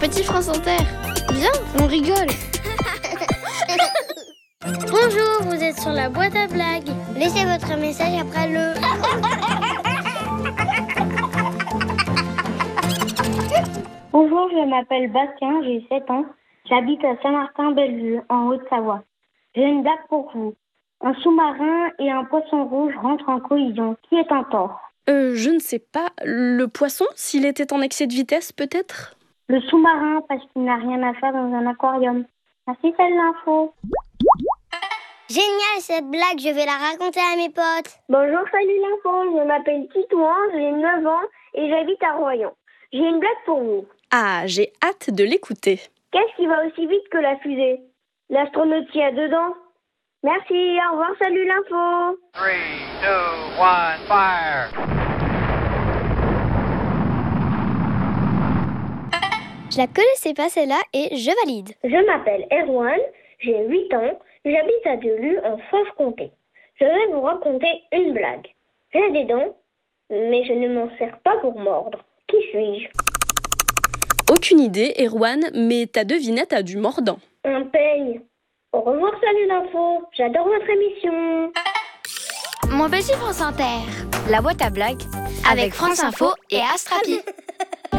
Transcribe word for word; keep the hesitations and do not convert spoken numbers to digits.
Petit France Inter, viens, on rigole. Bonjour, vous êtes sur la boîte à blagues. Laissez votre message après le... Bonjour, je m'appelle Bastien, j'ai sept ans. J'habite à Saint-Martin-Bellevue, en Haute-Savoie. J'ai une blague pour vous. Un sous-marin et un poisson rouge rentrent en collision. Qui est en tort ? Euh, je ne sais pas. Le poisson, s'il était en excès de vitesse, peut-être ? Le sous-marin, parce qu'il n'a rien à faire dans un aquarium. Merci, c'est l'info. Génial cette blague, je vais la raconter à mes potes. Bonjour, salut l'info. Je m'appelle Titouan, j'ai neuf ans et j'habite à Royan. J'ai une blague pour vous. Ah, j'ai hâte de l'écouter. Qu'est-ce qui va aussi vite que la fusée ? L'astronaute qui a dedans. Merci, au revoir, salut l'info. three, two, one, fire. Je la connaissais pas celle-là et je valide. Je m'appelle Erwan, j'ai huit ans, j'habite à Delu en Franche-Comté. Je vais vous raconter une blague. J'ai des dents, mais je ne m'en sers pas pour mordre. Qui suis-je ? Aucune idée, Erwan, mais ta devinette a du mordant. Un peigne. Au revoir, salut l'info. J'adore votre émission. Mon petit France Inter, la boîte à blagues avec France Info et Astrapi.